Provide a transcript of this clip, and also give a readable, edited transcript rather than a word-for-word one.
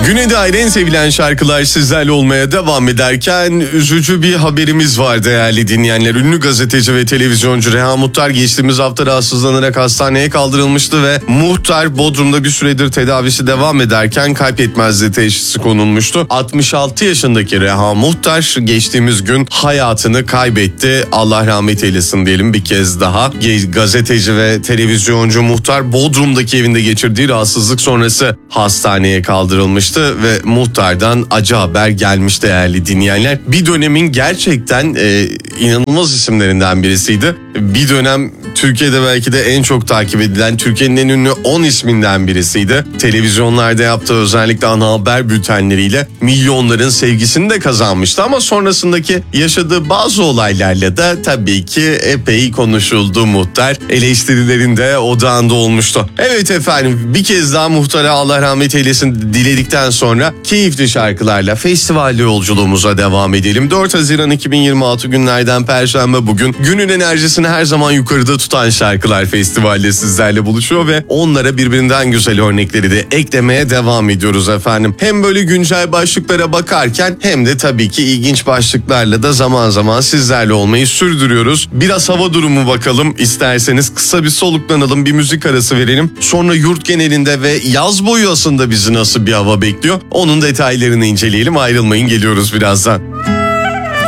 Güne dair en sevilen şarkılar sizlerle olmaya devam ederken üzücü bir haberimiz var değerli dinleyenler. Ünlü gazeteci ve televizyoncu Reha Muhtar geçtiğimiz hafta rahatsızlanarak hastaneye kaldırılmıştı ve Muhtar Bodrum'da bir süredir tedavisi devam ederken kalp yetmezliği teşhisi konulmuştu. 66 yaşındaki Reha Muhtar geçtiğimiz gün hayatını kaybetti. Allah rahmet eylesin diyelim bir kez daha. Gazeteci ve televizyoncu Muhtar Bodrum'daki evinde geçirdiği rahatsızlık sonrası hastaneye kaldırılmıştı ve Muhtar'dan acı haber gelmiş değerli dinleyenler. Bir dönemin gerçekten inanılmaz isimlerinden birisiydi. Bir dönem Türkiye'de belki de en çok takip edilen, Türkiye'nin en ünlü 10 isminden birisiydi. Televizyonlarda yaptığı özellikle ana haber bültenleriyle milyonların sevgisini de kazanmıştı ama sonrasındaki yaşadığı bazı olaylarla da tabii ki epey konuşuldu Muhtar. Eleştirilerin de odağında olmuştu. Evet efendim, bir kez daha Muhtar'a Allah rahmet eylesin diledikten sonra keyifli şarkılarla festival yolculuğumuza devam edelim. 4 Haziran 2026 günlerden Perşembe bugün. Günün enerjisini her zaman yukarıda tutan şarkılar festivalde sizlerle buluşuyor ve onlara birbirinden güzel örnekleri de eklemeye devam ediyoruz efendim. Hem böyle güncel başlıklara bakarken hem de tabii ki ilginç başlıklarla da zaman zaman sizlerle olmayı sürdürüyoruz. Biraz hava durumu bakalım isterseniz, kısa bir soluklanalım, bir müzik arası verelim. Sonra yurt genelinde ve yaz boyu aslında bizi nasıl bir hava bekliyor, onun detaylarını inceleyelim. Ayrılmayın, geliyoruz birazdan.